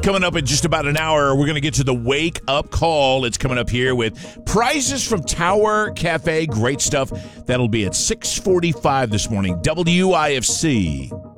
Coming up in just about an hour, we're going to get to the Wake Up Call. It's coming up here with prizes from Tower Cafe. Great stuff. That'll be at 6:45 this morning. WIFC.